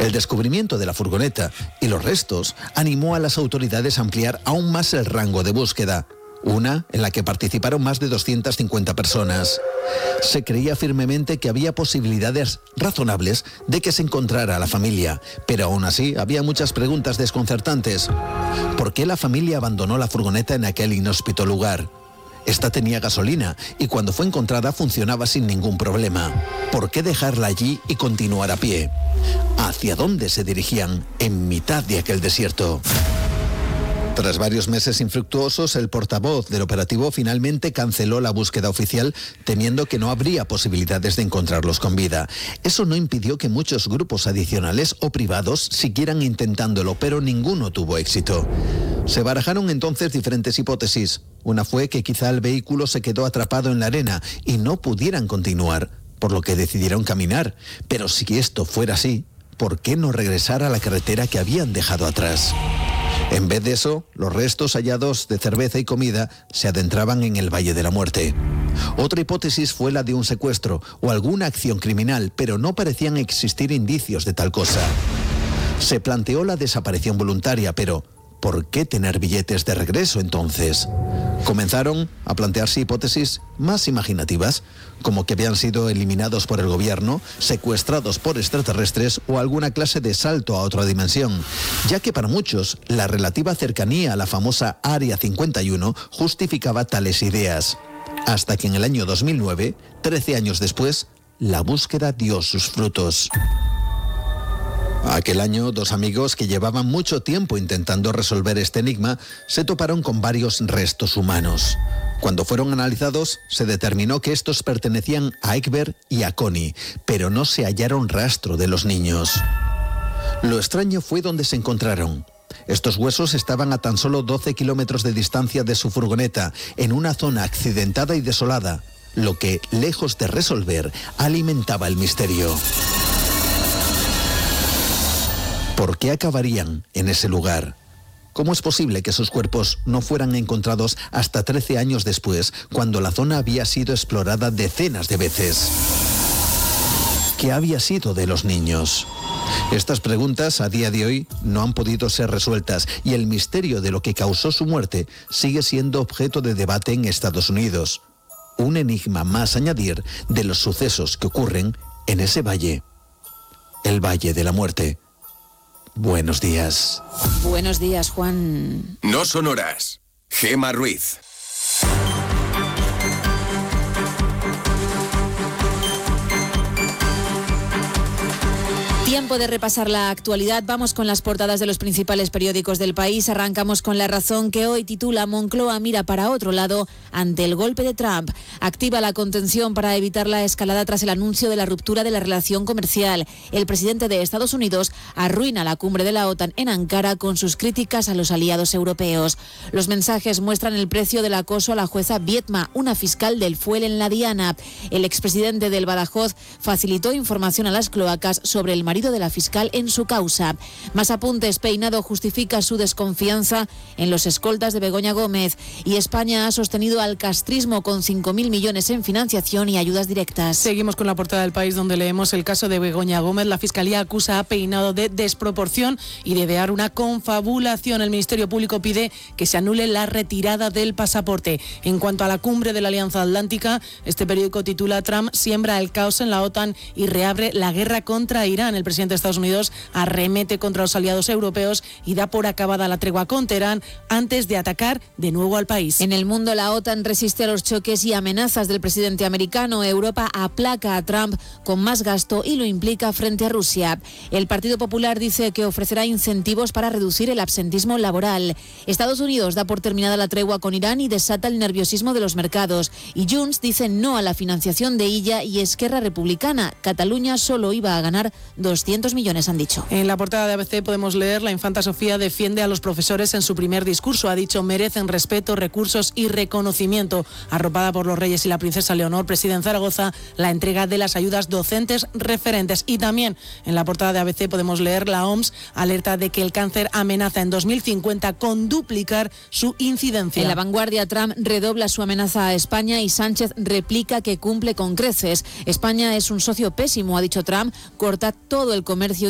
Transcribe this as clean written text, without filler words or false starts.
El descubrimiento de la furgoneta y los restos animó a las autoridades a ampliar aún más el rango de búsqueda. Una en la que participaron más de 250 personas. Se creía firmemente que había posibilidades razonables de que se encontrara a la familia, pero aún así había muchas preguntas desconcertantes. ¿Por qué la familia abandonó la furgoneta en aquel inhóspito lugar? Esta tenía gasolina y cuando fue encontrada funcionaba sin ningún problema. ¿Por qué dejarla allí y continuar a pie? ¿Hacia dónde se dirigían en mitad de aquel desierto? Tras varios meses infructuosos, el portavoz del operativo finalmente canceló la búsqueda oficial, temiendo que no habría posibilidades de encontrarlos con vida. Eso no impidió que muchos grupos adicionales o privados siguieran intentándolo, pero ninguno tuvo éxito. Se barajaron entonces diferentes hipótesis. Una fue que quizá el vehículo se quedó atrapado en la arena y no pudieran continuar, por lo que decidieron caminar. Pero si esto fuera así, ¿por qué no regresar a la carretera que habían dejado atrás? En vez de eso, los restos hallados de cerveza y comida se adentraban en el Valle de la Muerte. Otra hipótesis fue la de un secuestro o alguna acción criminal, pero no parecían existir indicios de tal cosa. Se planteó la desaparición voluntaria, pero ¿por qué tener billetes de regreso entonces? Comenzaron a plantearse hipótesis más imaginativas, como que habían sido eliminados por el gobierno, secuestrados por extraterrestres o alguna clase de salto a otra dimensión, ya que para muchos la relativa cercanía a la famosa Área 51 justificaba tales ideas. Hasta que en el año 2009, 13 años después, la búsqueda dio sus frutos. Aquel año, dos amigos que llevaban mucho tiempo intentando resolver este enigma se toparon con varios restos humanos. Cuando fueron analizados, se determinó que estos pertenecían a Egbert y a Connie, pero no se hallaron rastro de los niños. Lo extraño fue donde se encontraron. Estos huesos estaban a tan solo 12 kilómetros de distancia de su furgoneta, en una zona accidentada y desolada, lo que, lejos de resolver, alimentaba el misterio. ¿Por qué acabarían en ese lugar? ¿Cómo es posible que sus cuerpos no fueran encontrados hasta 13 años después, cuando la zona había sido explorada decenas de veces? ¿Qué había sido de los niños? Estas preguntas a día de hoy no han podido ser resueltas y el misterio de lo que causó su muerte sigue siendo objeto de debate en Estados Unidos. Un enigma más a añadir de los sucesos que ocurren en ese valle, el Valle de la Muerte. Buenos días. Buenos días, Juan. No son horas. Gema Ruiz. Tiempo de repasar la actualidad. Vamos con las portadas de los principales periódicos del país. Arrancamos con La Razón, que hoy titula: Moncloa mira para otro lado ante el golpe de Trump. Activa la contención para evitar la escalada tras el anuncio de la ruptura de la relación comercial. El presidente de Estados Unidos arruina la cumbre de la OTAN en Ankara con sus críticas a los aliados europeos. Los mensajes muestran el precio del acoso a la jueza Viedma, una fiscal del Fuel en la Diana. El expresidente del Badajoz facilitó información a las cloacas sobre el marido de la fiscal en su causa. Más apuntes: Peinado justifica su desconfianza en los escoltas de Begoña Gómez y España ha sostenido al castrismo con 5.000 millones en financiación y ayudas directas. Seguimos con la portada del País, donde leemos el caso de Begoña Gómez. La Fiscalía acusa a Peinado de desproporción y de idear una confabulación. El Ministerio Público pide que se anule la retirada del pasaporte. En cuanto a la cumbre de la Alianza Atlántica, este periódico titula: Trump siembra el caos en la OTAN y reabre la guerra contra Irán. El presidente de Estados Unidos arremete contra los aliados europeos y da por acabada la tregua con Teherán antes de atacar de nuevo al país. En el mundo, la OTAN resiste a los choques y amenazas del presidente americano. Europa aplaca a Trump con más gasto y lo implica frente a Rusia. El Partido Popular dice que ofrecerá incentivos para reducir el absentismo laboral. Estados Unidos da por terminada la tregua con Irán y desata el nerviosismo de los mercados. Y Junts dice no a la financiación de Illa y Esquerra Republicana. Cataluña solo iba a ganar 200 millones, han dicho. En la portada de ABC podemos leer: la infanta Sofía defiende a los profesores en su primer discurso. Ha dicho merecen respeto, recursos y reconocimiento. Arropada por los reyes y la princesa Leonor, preside en Zaragoza la entrega de las ayudas docentes referentes. Y también en la portada de ABC podemos leer: la OMS alerta de que el cáncer amenaza en 2050 con duplicar su incidencia. En La Vanguardia, Trump redobla su amenaza a España y Sánchez replica que cumple con creces. España es un socio pésimo, ha dicho Trump, corta todo el comercio